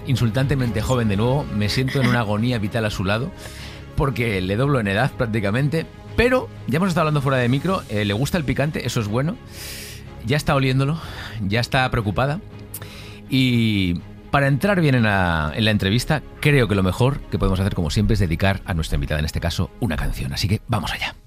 insultantemente joven de nuevo. Me siento en una agonía vital a su lado, porque le doblo en edad prácticamente. Pero ya hemos estado hablando fuera de micro, le gusta el picante, eso es bueno. Ya está oliéndolo, ya está preocupada. Y para entrar bien en la entrevista, creo que lo mejor que podemos hacer, como siempre, es dedicar a nuestra invitada, en este caso, una canción. Así que vamos allá.